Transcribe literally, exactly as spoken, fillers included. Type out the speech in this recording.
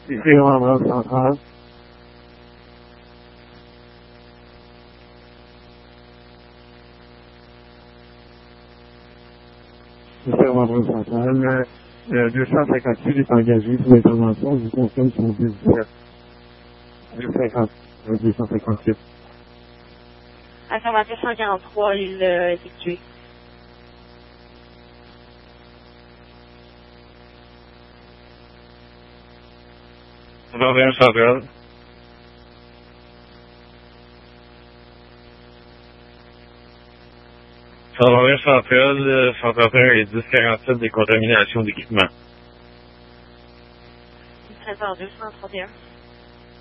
Ici, Rembrandt Central. Ici, Rembrandt Central. Le deux cent cinquante-huit est engagé pour l'intervention. Je vous confirme son dix-sept. deux cent cinquante, deux cent cinquante-huit. Affirmatif cent quarante-trois, il l'a effectué. Rembrandt Central. Rembrandt Central, cent trente et un et dix quarante-sept, décontamination d'équipement. treize heures deux cent trente et un.